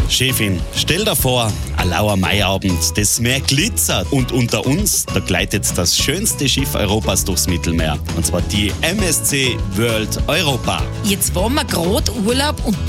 Chefin, stell dir vor, ein lauer Maiabend, das Meer glitzert und unter uns, da gleitet das schönste Schiff Europas durchs Mittelmeer. Und zwar die MSC World Europa. Jetzt waren wir gerade Urlaub und